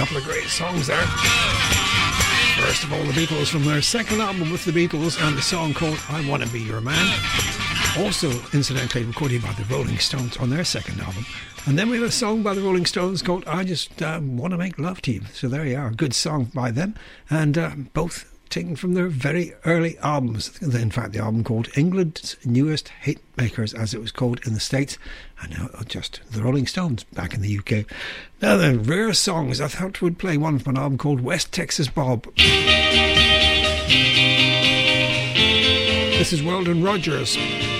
couple of great songs there. First of all, the Beatles from their second album with the Beatles, and the song called I Wanna Be Your Man. Also, incidentally, recorded by the Rolling Stones on their second album. And then we have a song by the Rolling Stones called I Just Want to Make Love to You. So there you are, a good song by them. And both taken from their very early albums. In fact, the album called England's Newest Hitmakers, as it was called in the States, and now just the Rolling Stones back in the UK. Now then, rare songs. I thought we'd play one from an album called West Texas Bob. This is Weldon Rogers.